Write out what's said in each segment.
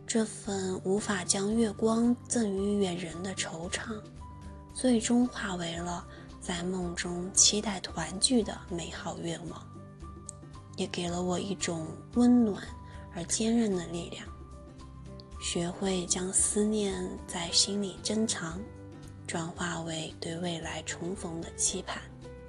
这份无法将月光赠予远人的惆怅，最终化为了在梦中期待团聚的美好愿望，也给了我一种温暖而坚韧的力量，学会将思念在心里珍藏，转化为对未来重逢的期盼。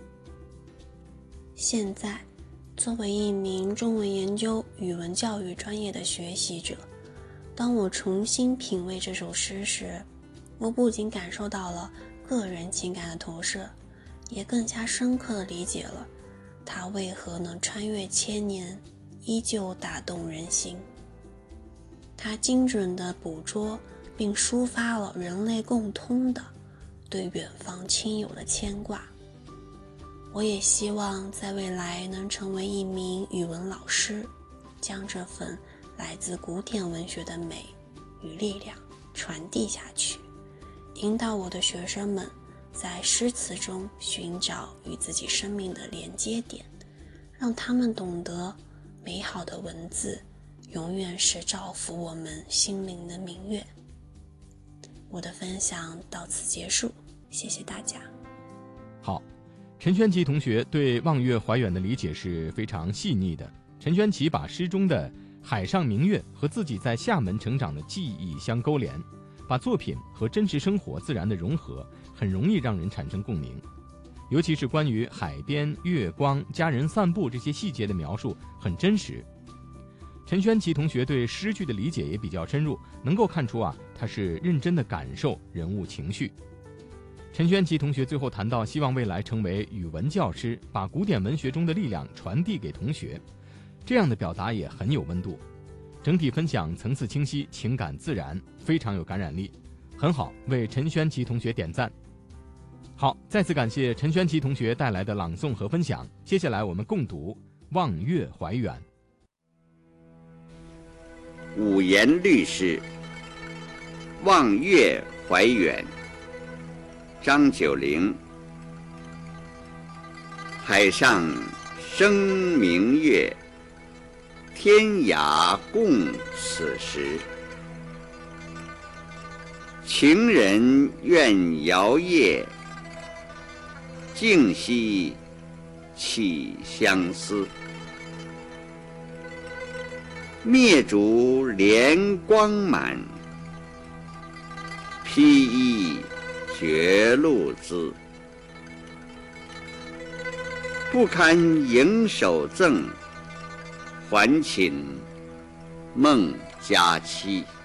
现在，作为一名中文研究语文教育专业的学习者，当我重新品味这首诗时，我不仅感受到了个人情感的投射，也更加深刻地理解了它为何能穿越千年，依旧打动人心。它精准地捕捉并抒发了人类共通的对远方亲友的牵挂。我也希望在未来能成为一名语文老师，将这份来自古典文学的美与力量传递下去，引导我的学生们在诗词中寻找与自己生命的连接点，让他们懂得美好的文字永远是照拂我们心灵的明月。我的分享到此结束，谢谢大家。 好，陈宣奇同学对望月怀远的理解是非常细腻的。陈宣奇把诗中的海上明月和自己在厦门成长的记忆相勾连，把作品和真实生活自然的融合，很容易让人产生共鸣。尤其是关于海边、月光、家人散步这些细节的描述很真实。陈宣奇同学对诗句的理解也比较深入，能够看出他是认真的感受人物情绪。陈宣奇同学最后谈到希望未来成为语文教师，把古典文学中的力量传递给同学，这样的表达也很有温度。整体分享层次清晰，情感自然，非常有感染力，很好，为陈宣奇同学点赞。好，再次感谢陈宣奇同学带来的朗诵和分享。接下来我们共读《望月怀远》。 五言律诗《望月怀远》，张九龄。海上生明月，天涯共此时。情人怨遥夜，竟夕起相思。灭烛怜光满，披衣觉露滋。不堪盈手赠，还寝梦佳期。